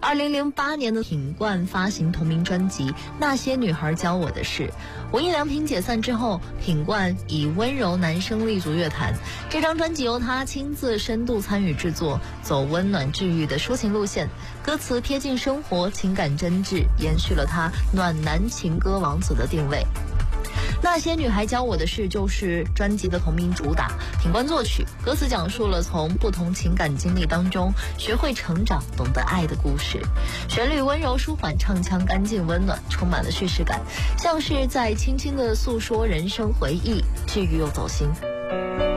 2008年的品冠发行同名专辑《那些女孩教我的事》。无印良品解散之后，品冠以温柔男声立足乐坛。这张专辑由他亲自深度参与制作，走温暖治愈的抒情路线，歌词贴近生活，情感真挚，延续了他暖男情歌王子的定位。那些女孩教我的事就是专辑的同名主打，品冠作曲，歌词讲述了从不同情感经历当中学会成长、懂得爱的故事。旋律温柔舒缓，唱腔干净温暖，充满了叙事感，像是在轻轻地诉说人生回忆，治愈又走心。